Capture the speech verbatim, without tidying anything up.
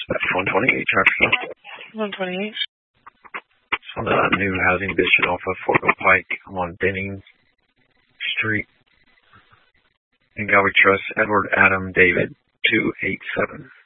That's one twenty-eight, Jefferson. one twenty-eight. It's on the new housing addition off of Fort Hill Pike on Benning Street. In Galway Trust, Edward Adam David, two eight seven.